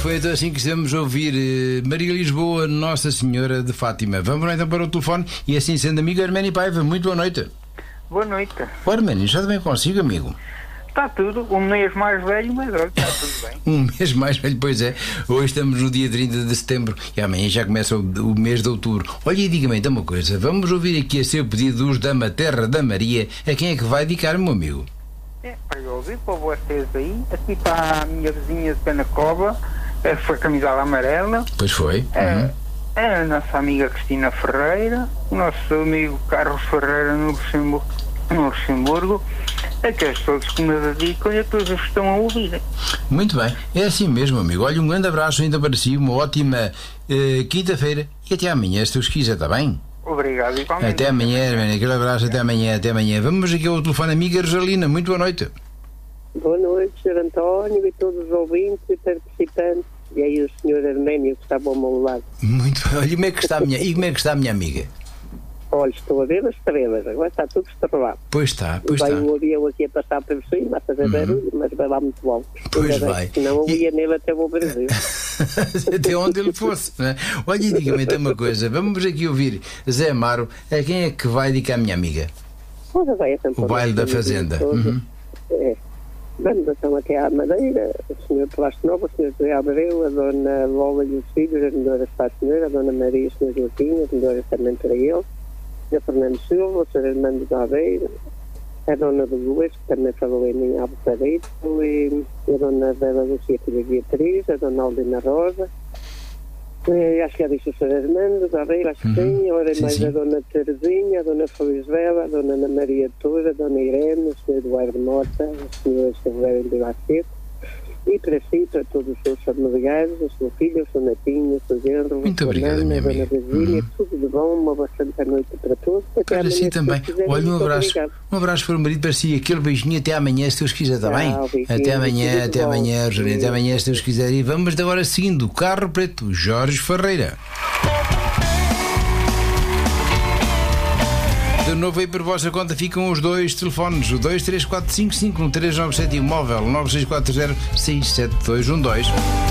foi então assim que estamos a ouvir Maria Lisboa, Nossa Senhora de Fátima. Vamos lá então para o telefone e assim sendo amigo Arménio Paiva. Muito boa noite. Boa noite. O Arménio, já bem consigo, amigo? Está tudo, um mês mais velho, mas olha, está tudo bem. Um mês mais velho, pois é. Hoje estamos no dia 30 de setembro e amanhã já começa o mês de outubro. Olha, e diga-me então uma coisa, vamos ouvir aqui a seu pedido os Dama Terra da Maria. A quem é que vai dedicar, meu amigo? Eu ouvi para vocês aí, aqui para a minha vizinha de Penacova, foi a camisola amarela. Pois foi. A nossa amiga Cristina Ferreira, o nosso amigo Carlos Ferreira no Luxemburgo, aquelas pessoas que me dedicam e a todos os que estão a ouvir. Muito bem, é assim mesmo, amigo. Olha, um grande abraço ainda para si, uma ótima quinta-feira e até amanhã, se Deus quiser, está bem? Obrigado, igualmente. Até amanhã, Arménio. Aquele abraço, até amanhã, até amanhã. Vamos aqui ao telefone, amiga Rosalina. Muito boa noite. Boa noite, Sr. António e todos os ouvintes e participantes. E aí o Sr. Arménio que estava ao meu lado. Muito bem. Olha, como é que está a minha amiga? Olha, estou a ver as estrelas, agora está tudo estrelado. Pois está. Vai um avião aqui a passar por cima, a fazer barulho, mas vai lá muito alto. Pois vai. Senão eu ia nele até o Brasil. Até onde ele fosse, não é? Olha, e diga-me então uma coisa, vamos aqui ouvir Zé Amaro. A quem é que vai dedicar a minha amiga? O baile da Fazenda. Vamos então até à Madeira, o Sr. Plástico Novo, o Sr. José Abreu, a Dona Lola e os filhos, as melhoras para a senhora, a Dona Maria e o Sr. Joaquim, as melhoras também para ele, a Fernando Silva, o Sr. Armando Gabeira, a Dona do Luís, que também falou em mim há bocadito, e a Dona Bela Lucia Filha Beatriz, a Dona Aldina Rosa, acho que já disse o Sr. Armando Gabeira, acho que sim, agora mais a Dona Terezinha, a Dona Felizbela, a Dona Ana Maria Toura, a Dona Irene, o Sr. Eduardo Mota, o Sr. Silvério de Laceto, e para si, para todos os seus familiares, o seu filho, o seu netinho, o seu genro, muito obrigado, Ana, minha a Dona amiga. Virgínia, tudo de bom, uma bastante noite para todos. Até para si também. Olha, um abraço para o marido, para si, aquele beijinho até amanhã, se Deus quiser, está bem? Até amanhã, Rosalina, até amanhã, se Deus quiser. E vamos agora seguindo o Carro Preto, Jorge Ferreira. De novo aí por vossa conta ficam os dois telefones, o 234551397 e o móvel 9640671212.